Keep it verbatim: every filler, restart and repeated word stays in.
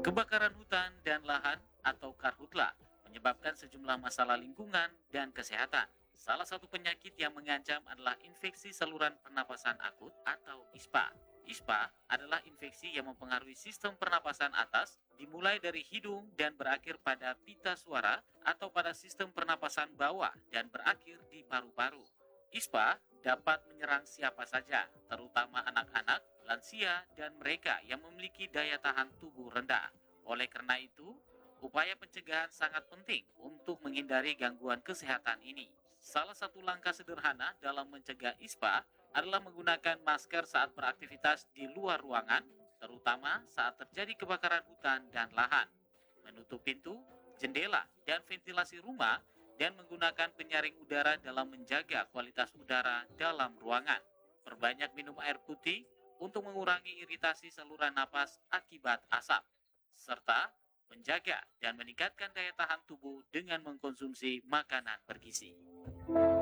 Kebakaran hutan dan lahan atau karhutla menyebabkan sejumlah masalah lingkungan dan kesehatan. Salah satu penyakit yang mengancam adalah infeksi saluran pernapasan akut atau I S P A. I S P A adalah infeksi yang mempengaruhi sistem pernapasan atas, dimulai dari hidung dan berakhir pada pita suara atau pada sistem pernapasan bawah dan berakhir di paru-paru. I S P A dapat menyerang siapa saja, terutama anak-anak, lansia, dan mereka yang memiliki daya tahan tubuh rendah. Oleh karena itu, upaya pencegahan sangat penting untuk menghindari gangguan kesehatan ini. Salah satu langkah sederhana dalam mencegah I S P A adalah menggunakan masker saat beraktivitas di luar ruangan, terutama saat terjadi kebakaran hutan dan lahan. Menutup pintu, jendela, dan ventilasi rumah, dan menggunakan penyaring udara dalam menjaga kualitas udara dalam ruangan. Perbanyak minum air putih untuk mengurangi iritasi saluran napas akibat asap, serta menjaga dan meningkatkan daya tahan tubuh dengan mengkonsumsi makanan bergizi.